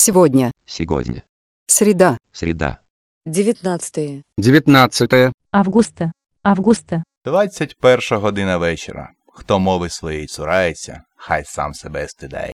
Сегодня. Сегодня. Среда. Среда. 19. 19 Августа. Августа. 21 година вечора. Хто мови своєї цурається, хай сам себе стидає.